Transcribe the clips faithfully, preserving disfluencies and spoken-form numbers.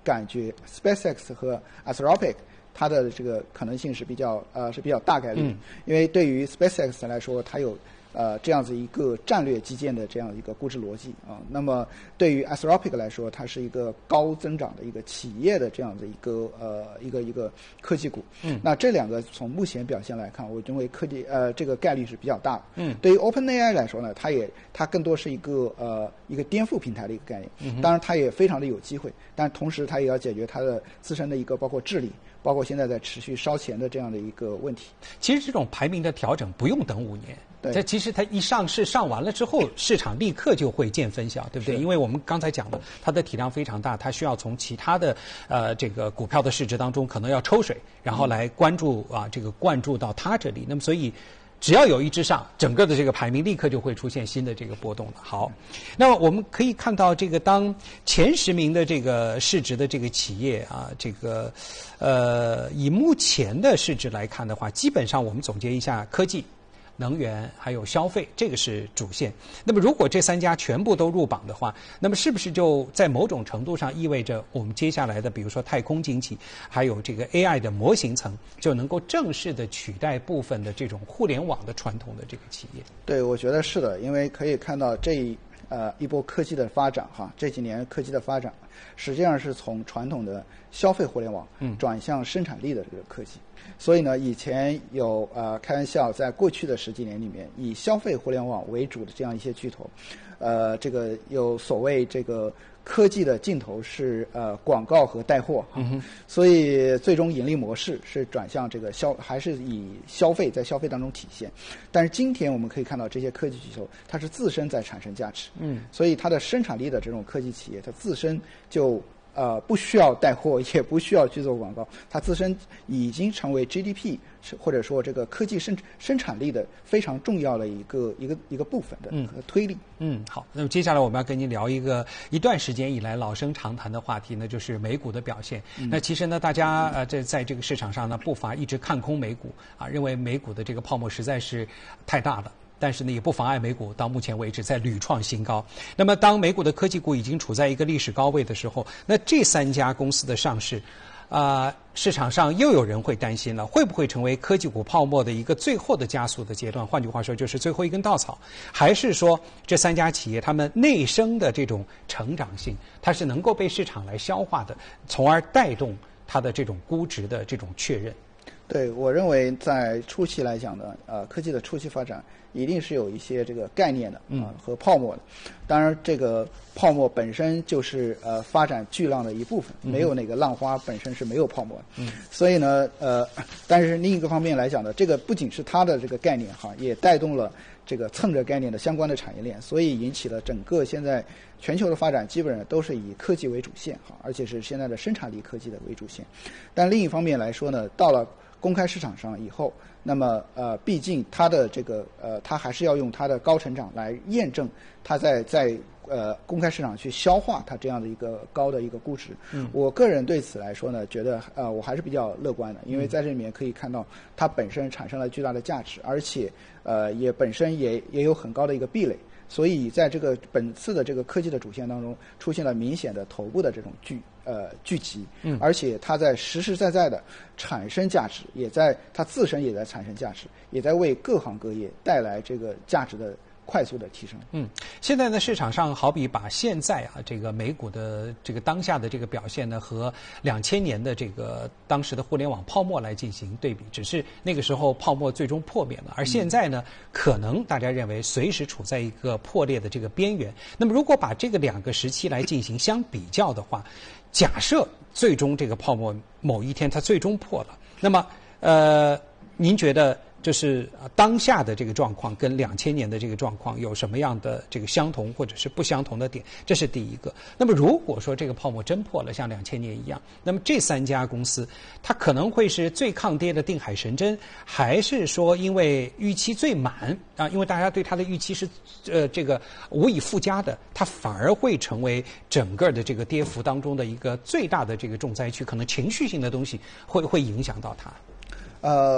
感觉 SpaceX 和 Anthropic 它的这个可能性是比较呃是比较大概率的，嗯、因为对于 SpaceX 来说，它有呃这样子一个战略基建的这样一个估值逻辑啊。那么对于 Anthropic 来说，它是一个高增长的一个企业的这样的一个呃一个一个科技股。嗯，那这两个从目前表现来看，我认为科技呃这个概率是比较大的。嗯，对于 OpenAI 来说呢，它也它更多是一个呃一个颠覆平台的一个概念。嗯，当然它也非常的有机会，但同时它也要解决它的自身的一个包括治理。包括现在在持续烧钱的这样的一个问题。 其实这种排名的调整不用等五年， 对， 这其实它一上市上完了之后，市场立刻就会见分晓，对不对？因为我们刚才讲了，它的体量非常大，它需要从其他的呃这个股票的市值当中可能要抽水，然后来关注啊这个灌注到它这里。那么所以。只要有一只上，整个的这个排名立刻就会出现新的这个波动了。好，那么我们可以看到，这个当前十名的这个市值的这个企业啊，这个呃，以目前的市值来看的话，基本上我们总结一下，科技、能源还有消费，这个是主线。那么如果这三家全部都入榜的话，那么是不是就在某种程度上意味着我们接下来的比如说太空经济还有这个 A I 的模型层就能够正式的取代部分的这种互联网的传统的这个企业？ 对，我觉得是的，因为可以看到这一呃一波科技的发展哈，这几年科技的发展实际上是从传统的消费互联网转向生产力的这个科技。所以呢，以前有呃开玩笑，在过去的十几年里面，以消费互联网为主的这样一些巨头，呃，这个有所谓这个科技的尽头是呃广告和带货，嗯、所以最终盈利模式是转向这个消，还是以消费在消费当中体现。但是今天我们可以看到，这些科技巨头它是自身在产生价值，嗯，所以它的生产力的这种科技企业，它自身就。呃，不需要带货，也不需要去做广告，它自身已经成为 G D P 或者说这个科技生生产力的非常重要的一个一个一个部分的推力。 嗯，好，那么接下来我们要跟您聊一个一段时间以来老生常谈的话题呢，就是美股的表现。嗯、那其实呢，大家呃在在这个市场上呢，不乏一直看空美股啊，认为美股的这个泡沫实在是太大了。但是呢，也不妨碍美股到目前为止在屡创新高。那么，当美股的科技股已经处在一个历史高位的时候，那这三家公司的上市，啊、呃，市场上又有人会担心了，会不会成为科技股泡沫的一个最后的加速的阶段？换句话说，就是最后一根稻草，还是说这三家企业它们内生的这种成长性，它是能够被市场来消化的，从而带动它的这种估值的这种确认？ 对，我认为在初期来讲呢，呃，科技的初期发展一定是有一些这个概念的啊、呃、和泡沫的。当然，这个泡沫本身就是呃发展巨浪的一部分，没有哪个浪花本身是没有泡沫的。嗯，所以呢，呃，但是另一个方面来讲呢，这个不仅是它的这个概念哈，也带动了这个蹭着概念的相关的产业链，所以引起了整个现在全球的发展基本上都是以科技为主线哈，而且是现在的生产力科技的为主线。但另一方面来说呢，到了公开市场上以后，那么呃，毕竟它的这个呃，它还是要用它的高成长来验证它在在呃公开市场去消化它这样的一个高的一个估值。嗯，我个人对此来说呢，觉得呃我还是比较乐观的，因为在这里面可以看到它本身产生了巨大的价值，而且呃也本身也也有很高的一个壁垒。所以在这个本次的这个科技的主线当中，出现了明显的头部的这种聚呃聚集，嗯，而且它在实实在在的产生价值，也在它自身也在产生价值，也在为各行各业带来这个价值的快速的提升。 嗯，现在呢，市场上好比把现在啊这个美股的这个当下的这个表现呢，和两千年的这个当时的互联网泡沫来进行对比，只是那个时候泡沫最终破灭了，而现在呢，可能大家认为随时处在一个破裂的这个边缘。那么，如果把这个两个时期来进行相比较的话，假设最终这个泡沫某一天它最终破了，那么呃，您觉得？就是当下的这个状况跟两千年的这个状况有什么样的这个相同或者是不相同的点？这是第一个。那么如果说这个泡沫真破了，像两千年一样，那么这三家公司它可能会是最抗跌的定海神针，还是说因为预期最满啊，因为大家对它的预期是呃这个无以复加的，它反而会成为整个的这个跌幅当中的一个最大的这个重灾区，可能情绪性的东西会会影响到它。 呃。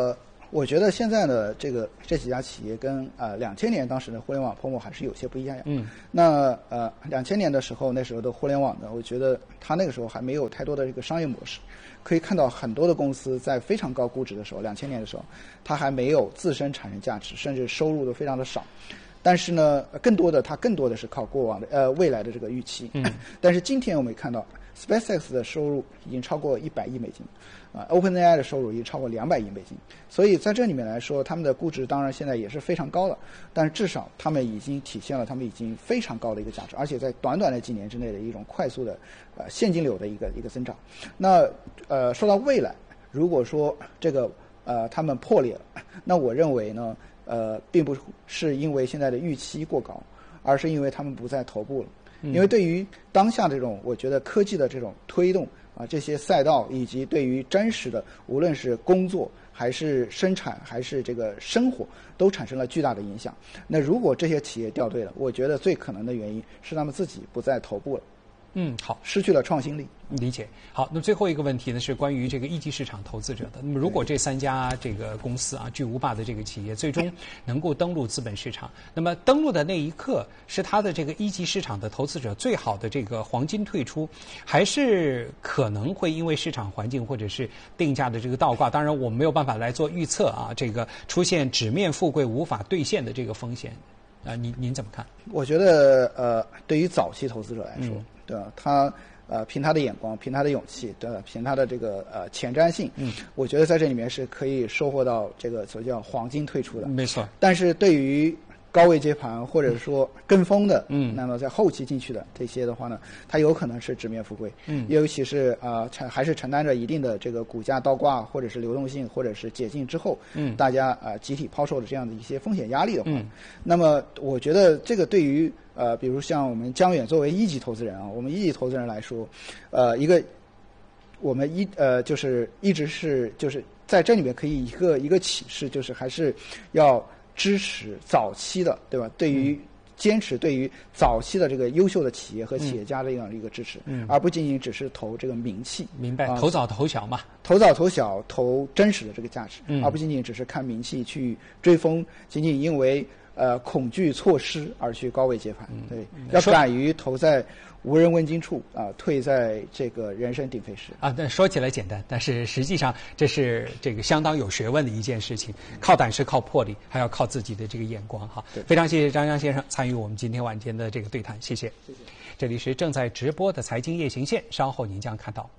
我觉得现在呢，这个这几家企业跟呃两千年当时的互联网泡沫还是有些不一样。 嗯， 那呃两千年的时候，那时候的互联网呢，我觉得它那个时候还没有太多的这个商业模式。可以看到很多的公司在非常高估值的时候，两千年的时候，它还没有自身产生价值，甚至收入都非常的少。但是呢，更多的它更多的是靠过往的呃未来的这个预期。 嗯， 但是今天我们看到 SpaceX 的收入已经超过一百亿美金，啊、呃、，OpenAI 的收入已经超过两百亿美金。所以在这里面来说，他们的估值当然现在也是非常高的，但是至少他们已经体现了他们已经非常高的一个价值，而且在短短的几年之内的一种快速的呃现金流的一个一个增长。那呃说到未来，如果说这个呃他们破裂了，那我认为呢。呃，并不是因为现在的预期过高，而是因为他们不再头部了。因为对于当下这种，我觉得科技的这种推动啊，这些赛道以及对于真实的，无论是工作还是生产还是这个生活，都产生了巨大的影响。那如果这些企业掉队了，我觉得最可能的原因是他们自己不再头部了。 嗯，好， 失去了创新力。 理解。好，那最后一个问题呢，是关于这个一级市场投资者的。那么，如果这三家这个公司啊，巨无霸的这个企业最终能够登陆资本市场，那么登陆的那一刻，是它的这个一级市场的投资者最好的这个黄金退出，还是可能会因为市场环境或者是定价的这个倒挂？当然，我们没有办法来做预测啊，这个出现纸面富贵无法兑现的这个风险。啊、呃，您您怎么看？ 我觉得呃，对于早期投资者来说， 嗯、 对吧？他呃，凭他的眼光，凭他的勇气，对吧？凭他的这个呃前瞻性， 嗯， 我觉得在这里面是可以收获到这个所谓叫黄金退出的。 没错。但但是对于高位接盘或者说跟风的， 嗯， 那么在后期进去的这些的话呢，它有可能是纸面富贵， 嗯， 尤其是啊承、呃、还是承担着一定的这个股价倒挂或者是流动性或者是解禁之后， 嗯， 大家啊、呃、集体抛售的这样的一些风险压力的话， 嗯， 那么我觉得这个对于呃比如像我们江远作为一级投资人啊，我们一级投资人来说，呃一个我们一呃就是一直是就是在这里面可以一个一个启示，就是还是要支持早期的，对吧？对于坚持对于早期的这个优秀的企业和企业家这样的一个支持， 嗯， 而不仅仅只是投这个名气。 明白， 啊、 投早投小嘛， 投早投小，投真实的这个价值， 嗯， 而不仅仅只是看名气去追风，仅仅因为呃恐惧错失而去高位接盘。 嗯、 对，要敢于投在无人问津处啊，退在这个人声鼎沸时啊。但说起来简单，但是实际上这是这个相当有学问的一件事情，靠胆识，靠魄力，还要靠自己的这个眼光哈。非常谢谢张江先生参与我们今天晚间的这个对谈，谢谢。 谢谢。 这里是正在直播的财经夜行线，稍后您将看到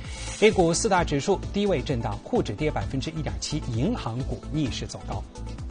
A 股四大指数低位震荡，沪指跌百分之一点七，银行股逆势走高。